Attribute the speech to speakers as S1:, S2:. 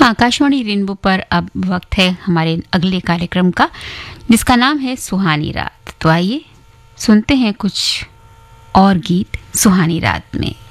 S1: Akashvani rainbow पर अब वक्त है हमारे अगले कार्यक्रम का, जिसका नाम है सुहानी रात। तो आइए सुनते हैं कुछ और गीत सुहानी रात में।